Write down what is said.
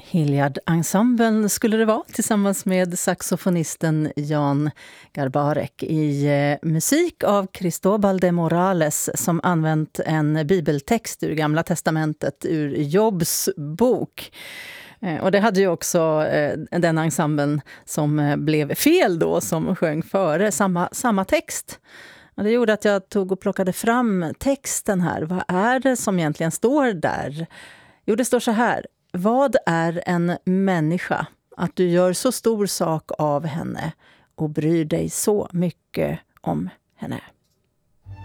Hilliard-ensemblen skulle det vara tillsammans med saxofonisten Jan Garbarek i musik av Cristobal de Morales som använt en bibeltext ur Gamla testamentet ur Jobs bok. Och det hade ju också den ensemblen som blev fel då som sjöng före samma text. Och det gjorde att jag tog och plockade fram texten här. Vad är det som egentligen står där? Jo, det står så här. Vad är en människa att du gör så stor sak av henne och bryr dig så mycket om henne?